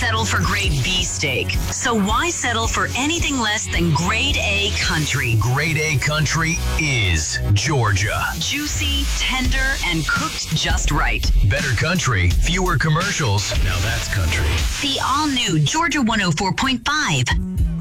settle for grade B steak. So why settle for anything less than grade A country? Grade A country is Georgia. Juicy, tender, and cooked just right. Better country, fewer commercials. Now that's country. The all-new Georgia 104.5.